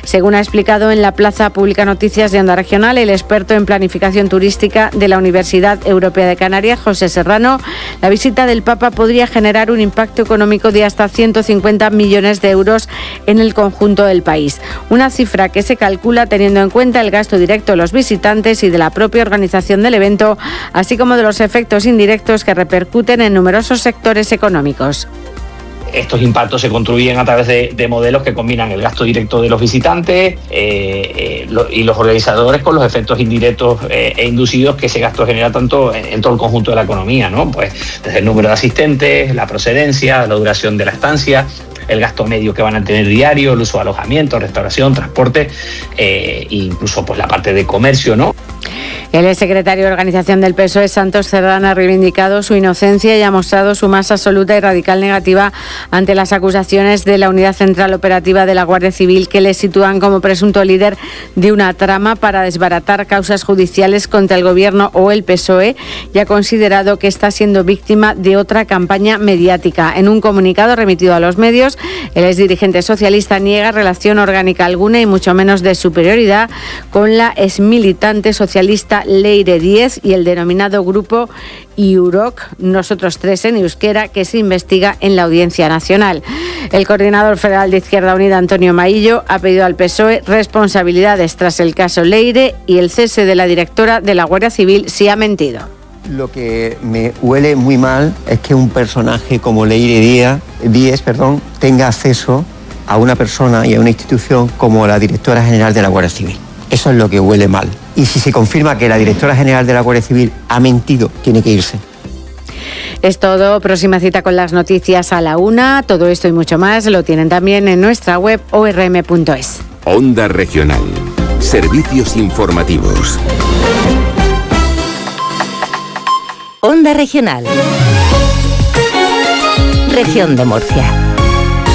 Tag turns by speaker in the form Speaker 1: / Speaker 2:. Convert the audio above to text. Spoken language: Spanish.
Speaker 1: Según ha explicado en la Plaza Pública Noticias de Onda Regional el experto en planificación turística de la Universidad Europea de Canarias, José Serrano, la visita del Papa podría generar un impacto económico de hasta 150 millones de euros en el conjunto del país. Una cifra que se calcula teniendo en cuenta el gasto directo de los visitantes y de la propia organización del evento, así como de los efectos indirectos que repercuten en numerosos sectores económicos.
Speaker 2: Estos impactos se construyen a través de modelos que combinan el gasto directo de los visitantes y los organizadores con los efectos indirectos e inducidos que ese gasto genera tanto en todo el conjunto de la economía, ¿no? Pues desde el número de asistentes, la procedencia, la duración de la estancia, el gasto medio que van a tener diario, el uso de alojamiento, restauración, transporte e incluso pues la parte de comercio, ¿no?
Speaker 1: El secretario de Organización del PSOE, Santos Cerdán, ha reivindicado su inocencia y ha mostrado su más absoluta y radical negativa ante las acusaciones de la Unidad Central Operativa de la Guardia Civil que le sitúan como presunto líder de una trama para desbaratar causas judiciales contra el Gobierno o el PSOE y ha considerado que está siendo víctima de otra campaña mediática. En un comunicado remitido a los medios, el exdirigente socialista niega relación orgánica alguna y mucho menos de superioridad con la exmilitante socialista Leire Díez y el denominado grupo IUROC, Nosotros Tres en euskera, que se investiga en la Audiencia Nacional. El coordinador federal de Izquierda Unida, Antonio Maillo, ha pedido al PSOE responsabilidades tras el caso Leire y el cese de la directora de la Guardia Civil si ha mentido.
Speaker 3: Lo que me huele muy mal es que un personaje como Leire Díez tenga acceso a una persona y a una institución como la directora general de la Guardia Civil. Eso es lo que huele mal. Y si se confirma que la directora general de la Guardia Civil ha mentido, tiene que irse.
Speaker 1: Es todo. Próxima cita con las noticias a la 1. Todo esto y mucho más lo tienen también en nuestra web orm.es.
Speaker 4: Onda Regional. Servicios informativos.
Speaker 5: Onda Regional. Región de Murcia.